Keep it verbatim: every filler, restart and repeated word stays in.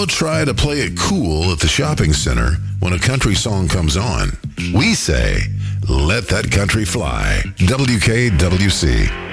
Don't try to play it cool at the shopping center when a country song comes on. We say, let that country fly. W K W C.